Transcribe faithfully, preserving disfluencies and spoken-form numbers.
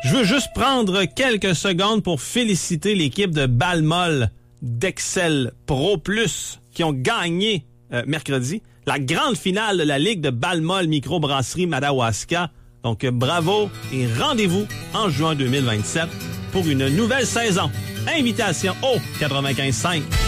Je veux juste prendre quelques secondes pour féliciter l'équipe de Balmol d'Excel Pro Plus qui ont gagné euh, mercredi la grande finale de la Ligue de Balmol Microbrasserie Madawaska. Donc, euh, bravo et rendez-vous en juin deux mille vingt-sept pour une nouvelle saison. Invitation au quatre-vingt-quinze cinq.